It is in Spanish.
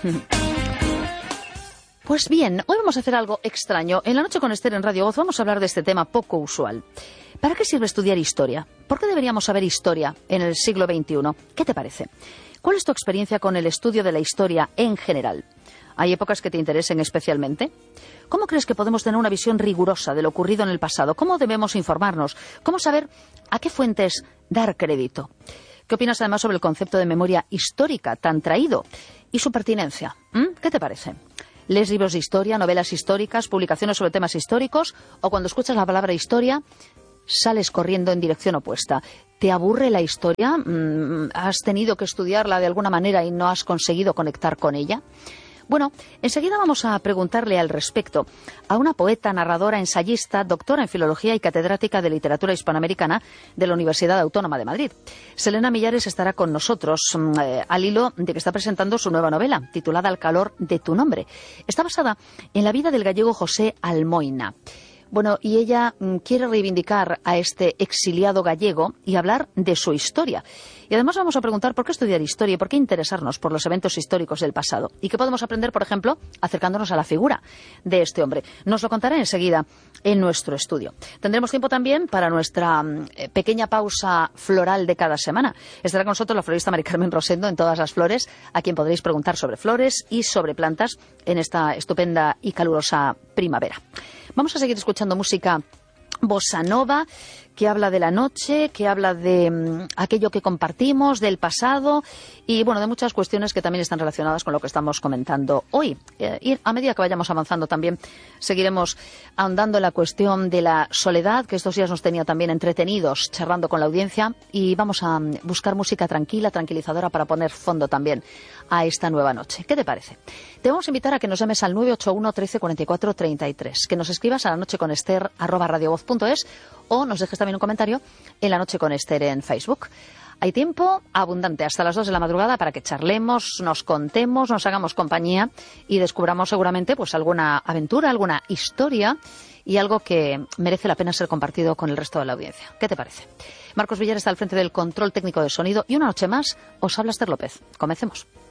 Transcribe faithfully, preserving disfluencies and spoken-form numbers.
Pues bien, hoy vamos a hacer algo extraño. En La Noche con Esther en Radio Voz vamos a hablar de este tema poco usual. ¿Para qué sirve estudiar historia? ¿Por qué deberíamos saber historia en el siglo veintiuno? ¿Qué te parece? ¿Cuál es tu experiencia con el estudio de la historia en general? ¿Hay épocas que te interesen especialmente? ¿Cómo crees que podemos tener una visión rigurosa de lo ocurrido en el pasado? ¿Cómo debemos informarnos? ¿Cómo saber a qué fuentes dar crédito? ¿Qué opinas además sobre el concepto de memoria histórica tan traído y su pertinencia? ¿Mm? ¿Qué te parece? ¿Lees libros de historia, novelas históricas, publicaciones sobre temas históricos? ¿O cuando escuchas la palabra historia sales corriendo en dirección opuesta? ¿Te aburre la historia? ¿Has tenido que estudiarla de alguna manera y no has conseguido conectar con ella? Bueno, enseguida vamos a preguntarle al respecto a una poeta, narradora, ensayista, doctora en filología y catedrática de literatura hispanoamericana de la Universidad Autónoma de Madrid. Selena Millares estará con nosotros eh, al hilo de que está presentando su nueva novela, titulada Al calor de tu nombre. Está basada en la vida del gallego José Almoina. Bueno, y ella mm, quiere reivindicar a este exiliado gallego y hablar de su historia. Y además vamos a preguntar por qué estudiar historia y por qué interesarnos por los eventos históricos del pasado. Y qué podemos aprender, por ejemplo, acercándonos a la figura de este hombre. Nos lo contará enseguida en nuestro estudio. Tendremos tiempo también para nuestra mm, pequeña pausa floral de cada semana. Estará con nosotros la florista Mari Carmen Rosendo en Todas las Flores, a quien podréis preguntar sobre flores y sobre plantas en esta estupenda y calurosa primavera. Vamos a seguir escuchando música bossa nova, que habla de la noche, que habla de um, aquello que compartimos, del pasado y, bueno, de muchas cuestiones que también están relacionadas con lo que estamos comentando hoy. Eh, y a medida que vayamos avanzando también seguiremos ahondando en la cuestión de la soledad, que estos días nos tenía también entretenidos charlando con la audiencia, y vamos a um, buscar música tranquila, tranquilizadora para poner fondo también a esta nueva noche. ¿Qué te parece? Te vamos a invitar a que nos llames al nueve ocho uno, trece, cuarenta y cuatro, treinta y tres, que nos escribas a la noche con Esther arroba radiovoz punto es o nos dejes también un comentario en La Noche con Esther en Facebook. Hay tiempo abundante hasta las dos de la madrugada para que charlemos, nos contemos, nos hagamos compañía y descubramos seguramente pues alguna aventura, alguna historia y algo que merece la pena ser compartido con el resto de la audiencia. ¿Qué te parece? Marcos Villar está al frente del control técnico de sonido y una noche más os habla Esther López. Comencemos.